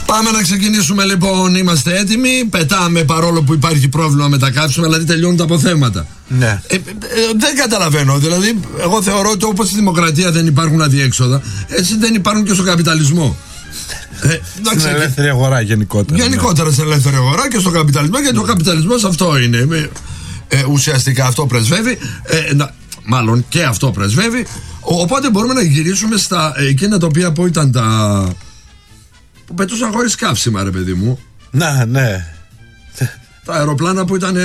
Πάμε να ξεκινήσουμε λοιπόν, είμαστε έτοιμοι. Πετάμε παρόλο που υπάρχει πρόβλημα με τα καύσιμα, δηλαδή τελειώνουν τα αποθέματα. Ναι. Δεν καταλαβαίνω, δηλαδή εγώ θεωρώ ότι όπως στη δημοκρατία δεν υπάρχουν αδιέξοδα, έτσι δεν υπάρχουν και στον καπιταλισμό. Στην ελεύθερη αγορά γενικότερα. Γενικότερα στην ελεύθερη αγορά και στον καπιταλισμό, γιατί ο καπιταλισμός αυτό είναι. Ουσιαστικά αυτό πρεσβεύει. Μάλλον και αυτό πρεσβεύει. Οπότε μπορούμε να γυρίσουμε στα εκείνα τα οποία που ήταν τα. Που πετούσαν χωρίς καύσιμα, ρε παιδί μου. Ναι. Τα αεροπλάνα που ήταν.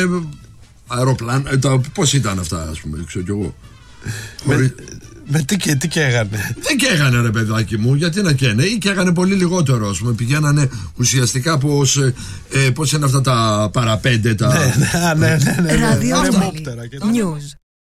Πώς ήταν αυτά, ας πούμε, ξέρω κι εγώ. Τι καίγανε. Δεν καίγανε, ρε παιδάκι μου, γιατί να καίνε, ή καίγανε πολύ λιγότερο, ας πούμε. Πηγαίνανε ουσιαστικά πώς είναι αυτά τα παραπέντε. Ναι. Ραδιόφωνη. News.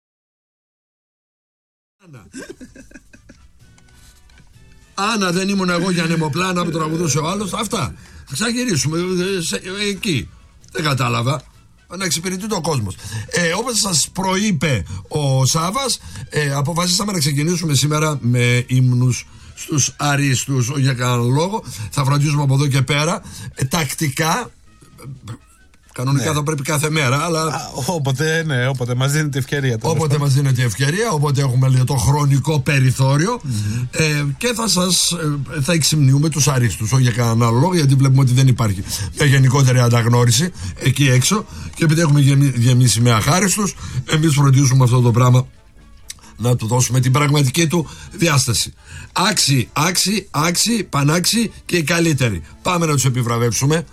Άννα, δεν ήμουν εγώ για νεμοπλάνα που τραγουδούσε ο άλλος. Αυτά. Θα ξαγυρίσουμε εκεί. Δεν κατάλαβα. Να εξυπηρετεί το κόσμο. Όπως σας προείπε ο Σάββας, αποφασίσαμε να ξεκινήσουμε σήμερα με ύμνους στους αρίστους. Όχι για κανέναν λόγο. Θα φροντίζουμε από εδώ και πέρα τακτικά. Κανονικά θα πρέπει κάθε μέρα, αλλά. Όποτε μας δίνεται ευκαιρία. Όποτε μας δίνεται ευκαιρία, όποτε έχουμε το χρονικό περιθώριο. Και θα εξυμνιούμε τους αρίστους. Όχι για κανέναν άλλο λόγο, γιατί βλέπουμε ότι δεν υπάρχει μια γενικότερη αναγνώριση εκεί έξω. Και επειδή έχουμε γεμίσει με αχάριστους, εμείς φροντίζουμε αυτό το πράγμα να του δώσουμε την πραγματική του διάσταση. Άξι, πανάξι και οι καλύτεροι. Πάμε να τους επιβραβεύσουμε.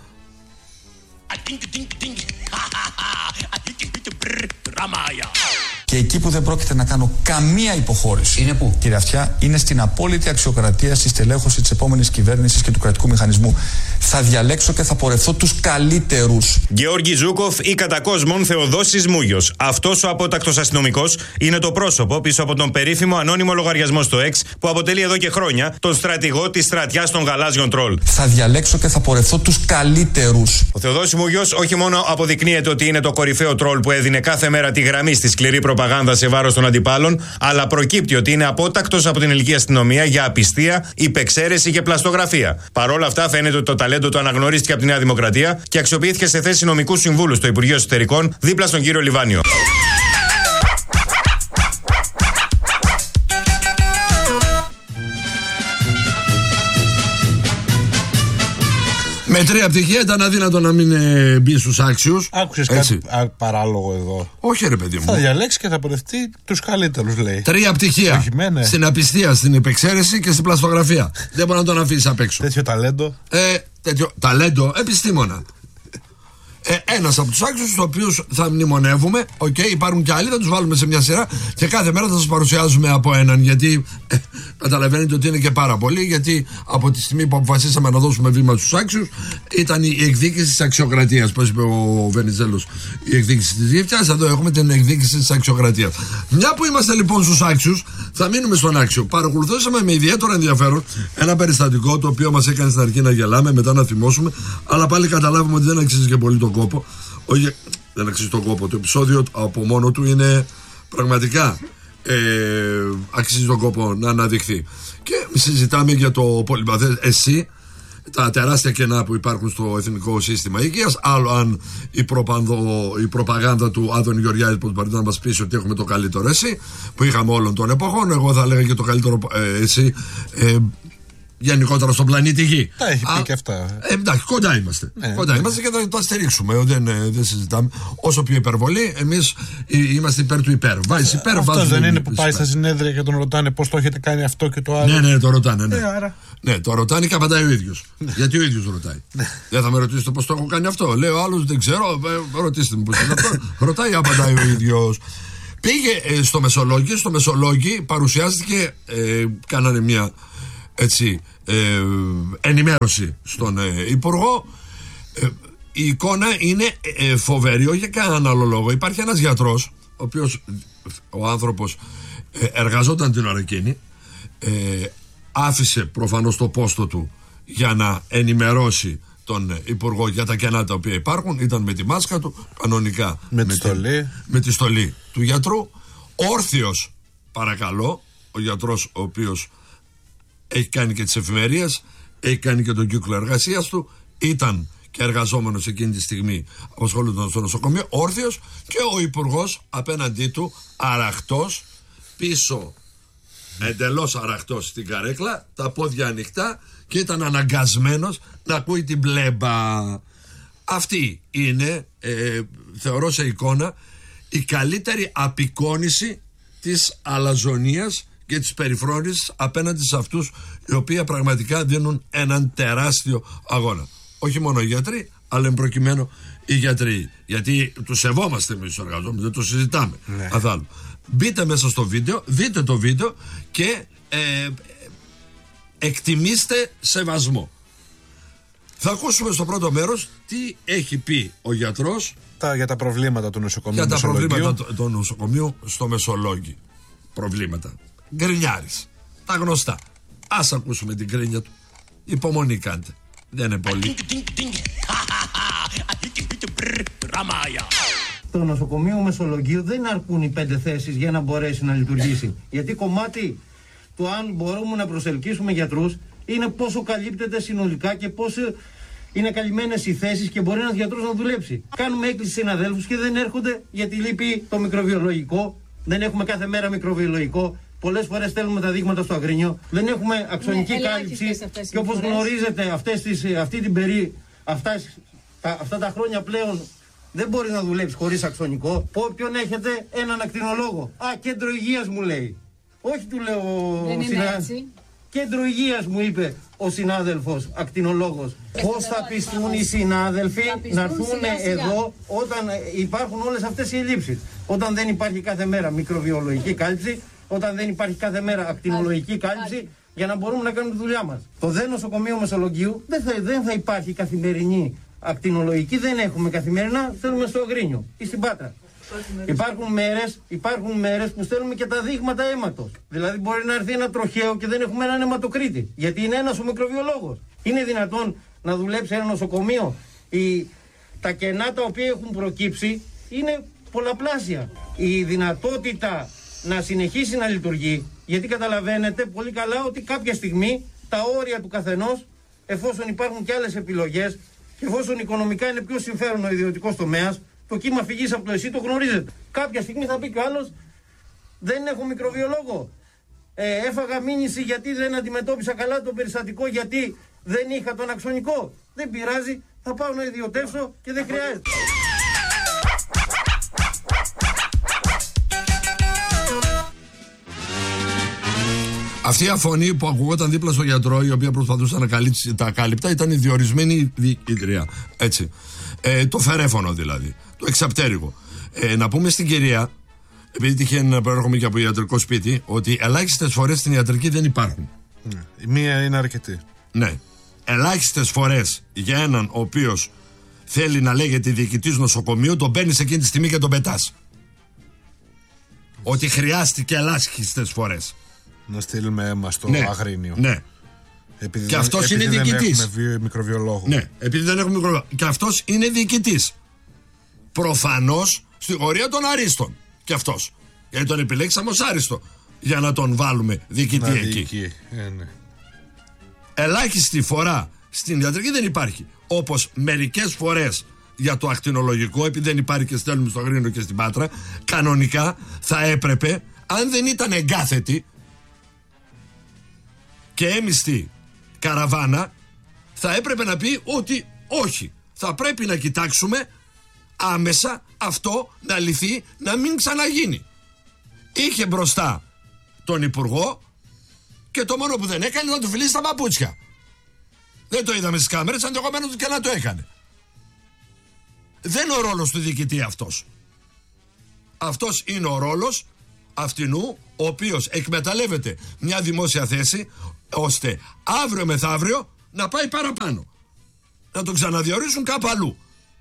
Και εκεί που δεν πρόκειται να κάνω καμία υποχώρηση. Είναι πού? Κύριε Αυτιά, είναι στην απόλυτη αξιοκρατία στη στελέχωση της επόμενης κυβέρνησης και του κρατικού μηχανισμού. Θα διαλέξω και θα πορευθώ τους καλύτερους. Γεώργη Ζούκοφ ή κατά κόσμον Θεοδόσης Μούγιος. Αυτός ο απότακτος αστυνομικός είναι το πρόσωπο πίσω από τον περίφημο ανώνυμο λογαριασμό στο X που αποτελεί εδώ και χρόνια τον στρατηγό της στρατιάς των γαλάζιων τρόλ. Θα διαλέξω και θα πορευθώ τους καλύτερους. Ο Θεοδόσης Μούγιος όχι μόνο αποδεικνύεται ότι είναι το κορυφαίο τρόλ που έδινε κάθε μέρα τη γραμμή στη σκληρή προπαγάνδα σε βάρος των αντιπάλων, αλλά προκύπτει ότι είναι απότακτος από την ελληνική αστυνομία για απιστία, υπεξαίρεση και πλαστογραφία. Παρ' όλα αυτά, φαίνεται ότι το ταλέντο του αναγνωρίστηκε από τη Νέα Δημοκρατία και αξιοποιήθηκε σε θέση νομικού συμβούλου στο Υπουργείο Εσωτερικών δίπλα στον κύριο Λιβάνιο. Με 3 πτυχία ήταν αδύνατο να μην μπει στους άξιους. Άκουσες κάτι παράλογο εδώ? Όχι, ρε παιδί μου. Θα διαλέξει και θα πορευτεί τους καλύτερους, λέει. 3 πτυχία. Στην απιστία, στην υπεξαίρεση και στην πλαστογραφία. Δεν μπορεί να τον αφήσει απ' έξω. Τέτοιο ταλέντο. Ταλέντο, επιστήμονα. Ένας από τους άξιους, τους οποίους θα μνημονεύουμε. Υπάρχουν και άλλοι, θα τους βάλουμε σε μια σειρά και κάθε μέρα θα σας παρουσιάζουμε από έναν. Γιατί καταλαβαίνετε ότι είναι και πάρα πολύ. Γιατί από τη στιγμή που αποφασίσαμε να δώσουμε βήμα στους άξιους, ήταν η εκδίκηση της αξιοκρατίας. Πώς είπε ο Βενιζέλος, η εκδίκηση της γύφτιας. Εδώ έχουμε την εκδίκηση της αξιοκρατίας. Μια που είμαστε λοιπόν στους άξιους, θα μείνουμε στον άξιο. Παρακολουθήσαμε με ιδιαίτερο ενδιαφέρον ένα περιστατικό το οποίο μας έκανε στην αρχή να γελάμε, μετά να θυμώσουμε, αλλά πάλι καταλάβουμε ότι δεν αξίζει και πολύ τον κόπο. Όχι, δεν αξίζει τον κόπο. Το επεισόδιο από μόνο του είναι πραγματικά αξίζει τον κόπο να αναδειχθεί. Και συζητάμε για το πολυπαθές εσύ, τα τεράστια κενά που υπάρχουν στο εθνικό σύστημα υγείας. Άλλο αν η προπαγάνδα του Άδωνη Γεωργιάδη που μπορεί να μας πείσει ότι έχουμε το καλύτερο εσύ που είχαμε όλων των εποχών. Εγώ θα λέγα και το καλύτερο εσύ γενικότερα στον πλανήτη Γη. Τα έχει πει και αυτά. Εντάξει, κοντά είμαστε. Κοντά είμαστε και θα τα στηρίξουμε. Δεν συζητάμε. Όσο πιο υπερβολή, εμείς είμαστε υπέρ του υπέρ. Βάζεις υπέρ, αυτό δεν είναι που πάει στα συνέδρια και τον ρωτάνε πώς το έχετε κάνει αυτό και το άλλο? Ναι, το ρωτάνε. Ναι, το ρωτάνε και απαντάει ο ίδιος. Γιατί ο ίδιος ρωτάει. Δεν θα με ρωτήσετε πώς το έχω κάνει αυτό. Λέει ο άλλος, δεν ξέρω. Ρωτήστε μου πώς είναι αυτό. Ρωτάει, απαντάει ο ίδιος. Πήγε στο Μεσολόγγι. Στο Μεσολόγγι παρουσιάστηκε, κάνανε μια ενημέρωση στον Υπουργό. Η εικόνα είναι φοβερή, όχι για κανέναν άλλο λόγο. Υπάρχει ένας γιατρός, ο οποίος ο άνθρωπος εργαζόταν την ώρα εκείνη, άφησε προφανώς το πόστο του για να ενημερώσει τον Υπουργό για τα κενά τα οποία υπάρχουν. Ήταν με τη μάσκα του, κανονικά με τη στολή του γιατρού, όρθιος, παρακαλώ, ο γιατρός ο οποίος έχει κάνει και τις εφημερίες, έχει κάνει και τον κύκλο εργασίας του, ήταν και εργαζόμενος εκείνη τη στιγμή, απασχολούνταν στο νοσοκομείο, όρθιος, και ο υπουργός απέναντί του, αραχτός, πίσω, εντελώς αραχτός στην καρέκλα, τα πόδια ανοιχτά, και ήταν αναγκασμένος να ακούει την μπλέμπα. Αυτή είναι, θεωρώ σε εικόνα, η καλύτερη απεικόνιση της αλαζονίας και της περιφρόνησης απέναντι σε αυτούς οι οποίοι πραγματικά δίνουν έναν τεράστιο αγώνα. Όχι μόνο οι γιατροί, αλλά εν προκειμένου οι γιατροί. Γιατί τους σεβόμαστε εμείς τους εργαζόμενους, δεν το συζητάμε. Αθάλου. Μπείτε μέσα στο βίντεο, δείτε το βίντεο και εκτιμήστε σεβασμό. Θα ακούσουμε στο πρώτο μέρος τι έχει πει ο γιατρός για τα προβλήματα του νοσοκομείου. Για τα προβλήματα του νοσοκομείου στο Μεσολόγγι. Προβλήματα. Γκρινιάρης. Τα γνωστά. Ας ακούσουμε την γκρίνια του. Υπομονή κάντε. Δεν είναι πολύ. Το νοσοκομείο Μεσολογγίου δεν αρκούν οι 5 θέσεις για να μπορέσει να λειτουργήσει. Γιατί κομμάτι του αν μπορούμε να προσελκύσουμε γιατρούς είναι πόσο καλύπτεται συνολικά και πόσο είναι καλυμμένες οι θέσεις και μπορεί ένας γιατρός να δουλέψει. Κάνουμε έκκληση σε συναδέλφους και δεν έρχονται γιατί λείπει το μικροβιολογικό. Δεν έχουμε κάθε μέρα μικροβιολογικό. Πολλές φορές στέλνουμε τα δείγματα στο Αγρίνιο. Δεν έχουμε αξονική κάλυψη. Και όπως γνωρίζετε, αυτά τα χρόνια πλέον δεν μπορεί να δουλέψει χωρίς αξονικό. Όποιον έχετε, έναν ακτινολόγο. Κέντρο υγείας μου λέει. Όχι, του λέω ο συνάδελφος. Κέντρο υγείας μου είπε ο συνάδελφος ακτινολόγος. Πώς θα πιστούν οι συνάδελφοι να έρθουν εδώ όταν υπάρχουν όλες αυτές οι ελλείψεις? Όταν δεν υπάρχει κάθε μέρα μικροβιολογική κάλυψη, όταν δεν υπάρχει κάθε μέρα ακτινολογική κάλυψη για να μπορούμε να κάνουμε τη δουλειά μας. Το δε νοσοκομείο Μεσολογγίου δεν θα υπάρχει καθημερινή ακτινολογική, δεν έχουμε καθημερινά, στέλνουμε στο Αγρίνιο ή στην Πάτρα. Υπάρχουν μέρες που στέλνουμε και τα δείγματα αίματος. Δηλαδή μπορεί να έρθει ένα τροχαίο και δεν έχουμε έναν αιματοκρίτη. Γιατί είναι ένας ο μικροβιολόγος. Είναι δυνατόν να δουλέψει ένα νοσοκομείο? Τα κενά τα οποία έχουν προκύψει είναι πολλαπλάσια. Η δυνατότητα να συνεχίσει να λειτουργεί, γιατί καταλαβαίνετε πολύ καλά ότι κάποια στιγμή τα όρια του καθενός, εφόσον υπάρχουν και άλλες επιλογές και εφόσον οικονομικά είναι πιο συμφέρον ο ιδιωτικός τομέας, το κύμα φυγής από το εσύ το γνωρίζετε. Κάποια στιγμή θα πει κι ο άλλος, δεν έχω μικροβιολόγο. Έφαγα μήνυση γιατί δεν αντιμετώπισα καλά το περιστατικό, γιατί δεν είχα τον αξονικό. Δεν πειράζει, θα πάω να ιδιωτεύσω και δεν χρειάζεται. Αυτή η αφωνή που ακουγόταν δίπλα στο γιατρό, η οποία προσπαθούσε να καλύψει τα ακάλυπτα, ήταν η διορισμένη διοικήτρια. Έτσι. Το φερέφωνο δηλαδή. Το εξαπτέρυγο. Να πούμε στην κυρία, επειδή τυχαίνει να προέρχομαι και από ιατρικό σπίτι, ότι ελάχιστες φορές στην ιατρική δεν υπάρχουν. Η μία είναι αρκετή. Ναι. Ελάχιστες φορές για έναν ο οποίος θέλει να λέγεται διοικητής νοσοκομείου, τον παίρνει εκείνη τη στιγμή και τον πετάς. Ότι χρειάστηκε ελάχιστες φορές να στείλουμε αίμα στο Αγρίνιο. Ναι. Και αυτός είναι διοικητής. Δεν έχουμε μικροβιολόγο. Ναι, επειδή δεν έχουμε μικροβιολόγο. Και αυτός είναι διοικητής. Προφανώς στη γωνία των αρίστων. Και αυτός. Γιατί τον επιλέξαμε ως άριστο για να τον βάλουμε διοικητή εκεί. Ναι. Ελάχιστη φορά στην ιατρική δεν υπάρχει. Όπως μερικές φορές για το ακτινολογικό, επειδή δεν υπάρχει και στέλνουμε στο Αγρίνιο και στην Πάτρα, κανονικά θα έπρεπε, αν δεν ήταν εγκάθετη και έμιστη καραβάνα, θα έπρεπε να πει ότι όχι, θα πρέπει να κοιτάξουμε άμεσα αυτό να λυθεί, να μην ξαναγίνει. Είχε μπροστά τον υπουργό και το μόνο που δεν έκανε ήταν να του φιλήσει τα παπούτσια. Δεν το είδαμε στις κάμερες, ενδεχομένως και να το έκανε. Δεν είναι ο ρόλος του διοικητή αυτός. Αυτός είναι ο ρόλος αυτινού ο οποίος εκμεταλλεύεται μια δημόσια θέση ώστε αύριο μεθαύριο να πάει παραπάνω, να τον ξαναδιορίσουν κάπου αλλού.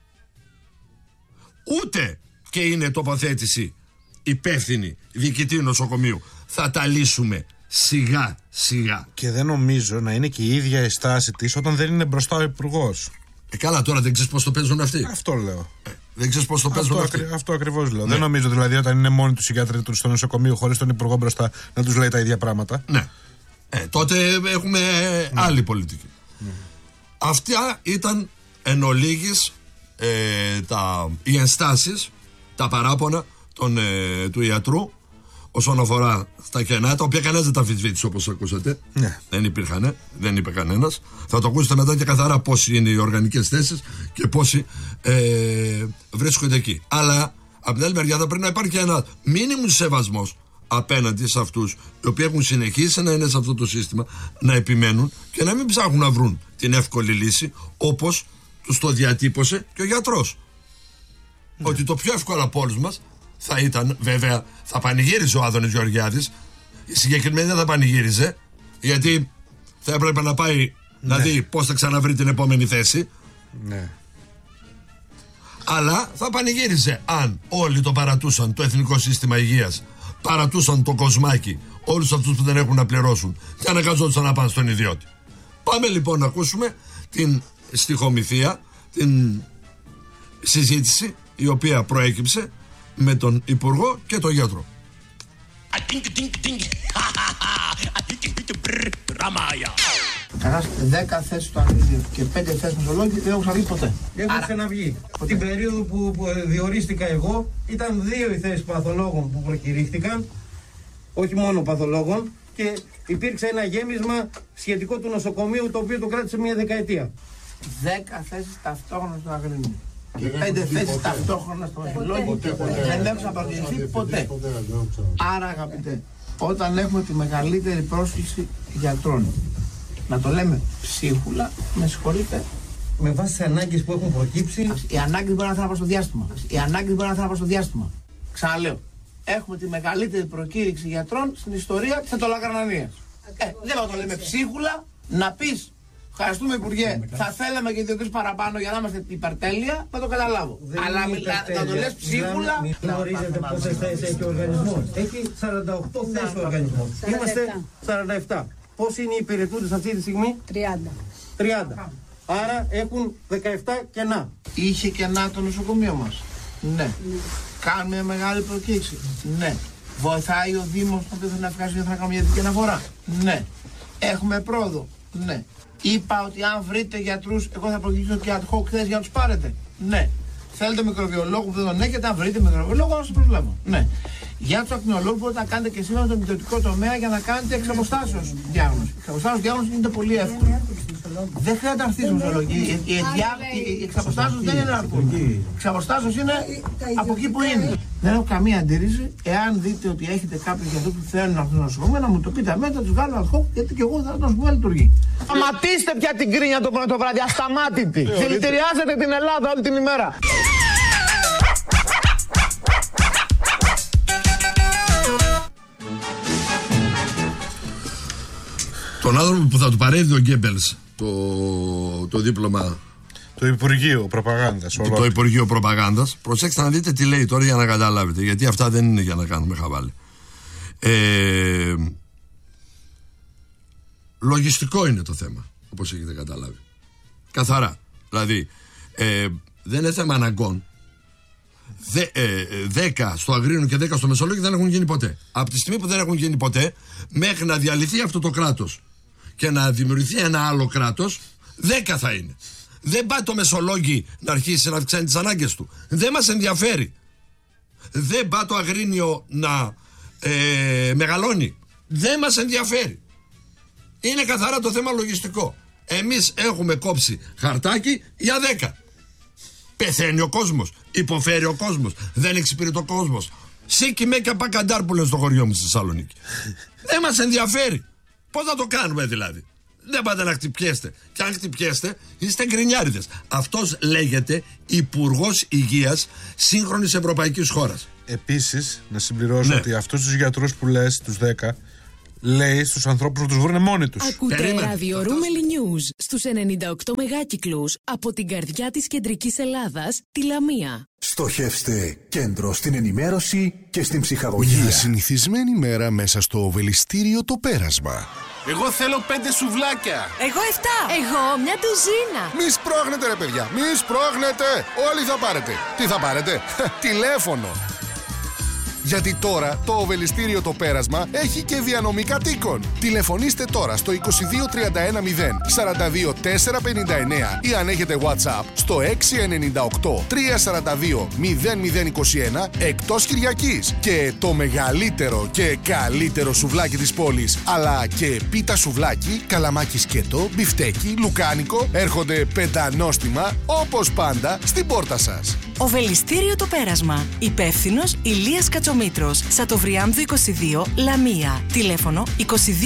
Ούτε και είναι τοποθέτηση υπεύθυνη διοικητή νοσοκομείου. Θα τα λύσουμε σιγά σιγά. Και δεν νομίζω να είναι και η ίδια η στάση της όταν δεν είναι μπροστά ο υπουργός. Καλά, τώρα δεν ξέρεις πώς το παίζουν αυτοί. Αυτό λέω. Δεν ξέρεις πώς το παίζουν αυτοί. Αυτό ακριβώς λέω. Ναι. Δεν νομίζω δηλαδή όταν είναι μόνοι τους οι γιατροί του στο νοσοκομείο χωρίς τον υπουργό μπροστά να τους λέει τα ίδια πράγματα. Ναι. Τότε έχουμε άλλη πολιτική. Αυτά ήταν εν ολίγης οι ενστάσεις, τα παράπονα του ιατρού όσον αφορά τα κενά, τα οποία κανένας δεν τα αμφισβήτησε, όπως ακούσατε. Δεν είπε κανένας. Θα το ακούσετε μετά και καθαρά πόσοι είναι οι οργανικές θέσεις και πόσοι βρίσκονται εκεί. Αλλά από την άλλη μεριά θα πρέπει να υπάρχει και ένα μίνιμουμ σεβασμός απέναντι σε αυτούς οι οποίοι έχουν συνεχίσει να είναι σε αυτό το σύστημα, να επιμένουν και να μην ψάχνουν να βρουν την εύκολη λύση, όπως τους το διατύπωσε και ο γιατρός. Ότι το πιο εύκολο από όλους μας θα ήταν, βέβαια, θα πανηγύριζε ο Άδωνης Γεωργιάδης. Η συγκεκριμένη δεν θα πανηγύριζε, γιατί θα έπρεπε να πάει να δει πώς θα ξαναβρει την επόμενη θέση. Ναι. Αλλά θα πανηγύριζε αν όλοι το παρατούσαν, το Εθνικό Σύστημα Υγείας, παρατούσαν το κοσμάκι, όλους αυτούς που δεν έχουν να πληρώσουν και αναγκαζόντουσαν να πάνε στον ιδιώτη. Πάμε λοιπόν να ακούσουμε την στιχομυθία, την συζήτηση η οποία προέκυψε με τον Υπουργό και τον γιατρό. Κανάς 10 θέσεις στο Αγρίνιο και 5 θέσεις νοσολόγοι δεν έχω ξαναβγεί ποτέ. Έχω ξαναβγεί. Την περίοδο που διορίστηκα εγώ ήταν 2 οι θέσεις παθολόγων που προκηρύχθηκαν, όχι μόνο παθολόγων, και υπήρξε ένα γέμισμα σχετικό του νοσοκομείου, το οποίο το κράτησε μια δεκαετία. 10 θέσεις ταυτόχρονα στο Αγρίνιο και 5 θέσεις ταυτόχρονα στο νοσολόγιο δεν έχουν απαγγελθεί ποτέ. Άρα, αγαπητέ, όταν έχουμε τη μεγαλύτερη πρόσκληση γιατρών, να το λέμε ψίχουλα, με συγχωρείτε. Με βάση τις ανάγκες που έχουν προκύψει. Οι ανάγκες μπορεί να έρθουν από στο διάστημα. Ξαναλέω. Έχουμε τη μεγαλύτερη προκήρυξη γιατρών στην ιστορία της Ατολακρανανίας. Δεν θα το λέμε ψίχουλα, να πεις ευχαριστούμε Υπουργέ, θα θέλαμε και 2-3 παραπάνω για να είμαστε υπερτέλεια, θα το καταλάβω. Αλλά θα το λες ψίχουλα. Γνωρίζετε πόσες θέσεις έχει ο οργανισμός? Έχει 48 θέσεις ο οργανισμός. Είμαστε 47. Πόσοι είναι οι υπηρετούντες αυτή τη στιγμή? 30. Άρα έχουν 17 κενά. Είχε κενά το νοσοκομείο μας? Ναι. Κάνουμε μια μεγάλη προκήρυξη? Ναι. Βοηθάει ο Δήμος τον οποίο θα ευχαριστεί να κάνουμε μια ειδική αναφορά? Ναι. Έχουμε πρόοδο? Ναι. Είπα ότι αν βρείτε γιατρούς, εγώ θα προκηρύξω και ad hoc θέσεις για να τους πάρετε? Ναι. Θέλετε μικροβιολόγο που δεν τον έχετε, αν βρείτε μικροβιολόγο, να σας προσλάβω? Ναι. Για τους ακτινολόγους μπορείτε να κάνετε και σήμερα τον ιδιωτικό τομέα για να κάνετε εξ αποστάσεως διάγνωση. Εξ αποστάσεως διάγνωση είναι πολύ εύκολο. Δεν χρειάζεται να έρθει μουσολογική. Η εξ αποστάσεως δεν είναι αρκούν. Εξ αποστάσεως είναι από εκεί που είναι. Δεν έχω καμία αντίρρηση. Εάν δείτε ότι έχετε κάποιους γιατρούς που θέλουν να έρθουν στο νοσοκομείο, να μου το πείτε μετά, τους βγάλω ad hoc, γιατί και εγώ θα το νοσοκομείο λειτουργεί. Σταματήστε πια την κρίνια το πρωί το βράδυ, ασταμάτητη. Δηλητηριάζετε την Ελλάδα όλη την ημέρα. Τον άνθρωπο που θα του παρέδει ο Γκέμπελς το δίπλωμα. Το Υπουργείο Προπαγάνδας. Το Υπουργείο Προπαγάνδας. Προσέξτε να δείτε τι λέει τώρα για να καταλάβετε. Γιατί αυτά δεν είναι για να κάνουμε χαβάλι. Λογιστικό είναι το θέμα, όπως έχετε καταλάβει. Καθαρά. Δηλαδή, δεν είναι θέμα αναγκών. 10 στο Αγρίνιο και 10 στο Μεσολόγιο δεν έχουν γίνει ποτέ. Από τη στιγμή που δεν έχουν γίνει ποτέ, μέχρι να διαλυθεί αυτό το κράτος και να δημιουργηθεί ένα άλλο κράτος, 10 θα είναι. Δεν πάει το Μεσολόγιο να αρχίσει να αυξάνει τις ανάγκες του. Δεν μας ενδιαφέρει. Δεν πάει το Αγρίνιο να μεγαλώνει. Δεν μας ενδιαφέρει. Είναι καθαρά το θέμα λογιστικό. Εμείς έχουμε κόψει χαρτάκι για 10. Πεθαίνει ο κόσμος, υποφέρει ο κόσμος, δεν εξυπηρετεί ο κόσμος. Σίκι με και πακαντάρ που λένε στο χωριό μου στη Θεσσαλονίκη. Δεν μας ενδιαφέρει. Πώς θα το κάνουμε δηλαδή? Δεν πάτε να χτυπιέστε. Και αν χτυπιέστε, είστε γκρινιάριδες. Αυτός λέγεται Υπουργός Υγείας σύγχρονης ευρωπαϊκής χώρας. Επίσης, να συμπληρώσω ότι αυτούς τους γιατρούς που λες, τους 10, λέει στους ανθρώπους να τους βρουν μόνοι τους. Ακούτε ραδιορούμελη News στους 98 μεγάκυκλους από την καρδιά της κεντρικής Ελλάδας, τη Λαμία. Στοχεύστε κέντρο στην ενημέρωση και στην ψυχαγωγία. Μια συνηθισμένη μέρα μέσα στο οβελιστήριο το πέρασμα. Εγώ θέλω 5 σουβλάκια. Εγώ 7. Εγώ μια ντουζίνα. Μη σπρώχνετε ρε παιδιά, μη σπρώχνετε. Όλοι θα πάρετε. Τι θα πάρετε? Τηλέφωνο. Γιατί τώρα το Οβελιστήριο το Πέρασμα έχει και διανομή κατοίκων. Τηλεφωνήστε τώρα στο 22310 42459 ή αν έχετε WhatsApp στο 698 342 0021 εκτός Κυριακής. Και το μεγαλύτερο και καλύτερο σουβλάκι της πόλης, αλλά και πίτα σουβλάκι, καλαμάκι σκέτο, μπιφτέκι, λουκάνικο, έρχονται πεντανόστιμα όπως πάντα στην πόρτα σας. Οβελιστήριο το Πέρασμα. Υπεύθυνος Ηλίας Κατσομήτρος. Σατοβριάμδου 22, Λαμία. Τηλέφωνο 22310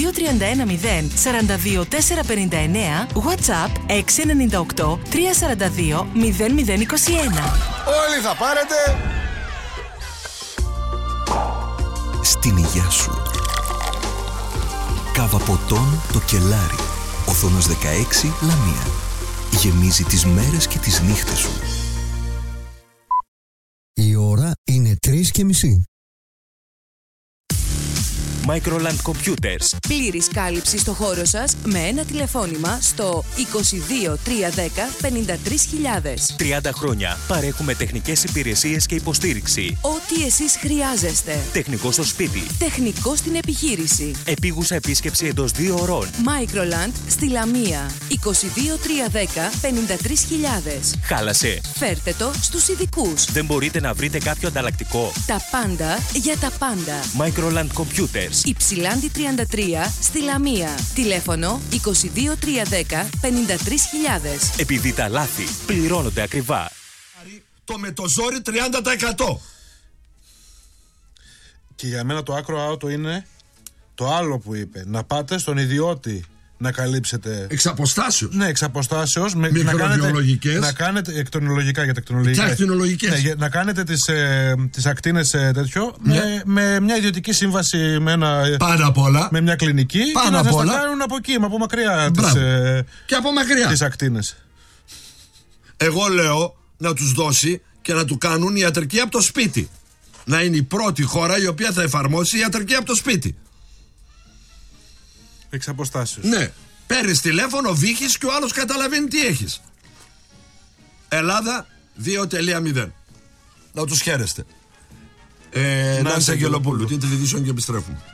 42459. WhatsApp 698 342 0021. Όλοι θα πάρετε στην υγεία σου. Κάβα ποτών το Κελάρι. Οθόνος 16, Λαμία. Γεμίζει τις μέρες και τις νύχτες σου. Η ώρα είναι 3:30. Microland Computers. Πλήρης κάλυψη στο χώρο σας με ένα τηλεφώνημα στο 22 310 53.000. 30 χρόνια παρέχουμε τεχνικές υπηρεσίες και υποστήριξη. Ό,τι εσείς χρειάζεστε. Τεχνικό στο σπίτι. Τεχνικό στην επιχείρηση. Επίγουσα επίσκεψη εντός 2 ωρών. Microland στη Λαμία. 22 310 53.000. Χάλασε. Φέρτε το στους ειδικούς. Δεν μπορείτε να βρείτε κάποιο ανταλλακτικό. Τα πάντα για τα πάντα. Microland Computers. Υψηλάντη 33 στη Λαμία. Τηλέφωνο 22 310 53.000. Επειδή τα λάθη πληρώνονται ακριβά. Το με το ζόρι 30%. Και για μένα το άκρο άωτο είναι το άλλο που είπε. Να πάτε στον ιδιώτη να καλύψετε. Εξ αποστάσεως. Ναι, εξ αποστάσεως. Μικροβιολογικές. Να κάνετε εκτονολογικά για τεκτονολογικά. Και ακτινολογικές. Ναι, να κάνετε τις ακτίνες τέτοιο με μια ιδιωτική σύμβαση με ένα. Πάνω απ' όλα. Με μια κλινική. Πάνω και να απ' σας όλα. τα κάνουν από εκεί, από μακριά. Και από μακριά. Τις ακτίνες. Εγώ λέω να τους δώσει και να του κάνουν ιατρική από το σπίτι. Να είναι η πρώτη χώρα η οποία θα εφαρμόσει ιατρική από το σπίτι. Εξ αποστάσεως. Ναι. Παίρνεις τηλέφωνο, βήχεις και ο άλλος καταλαβαίνει τι έχεις. Ελλάδα 2.0. Να τους χαίρεστε. Νάνση Αγγελοπούλου, την τηλεδίσεων και επιστρέφουμε.